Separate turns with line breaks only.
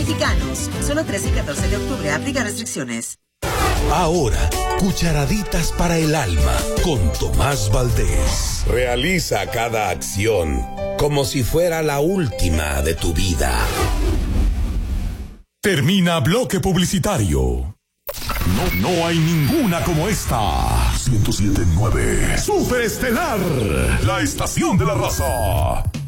Mexicanos. Solo 13 y 14 de octubre. Aplica restricciones.
Ahora, cucharaditas para el alma con Tomás Valdés.
Realiza cada acción como si fuera la última de tu vida.
Termina bloque publicitario. No hay ninguna como esta. 107.9 Superestelar, la estación de la raza.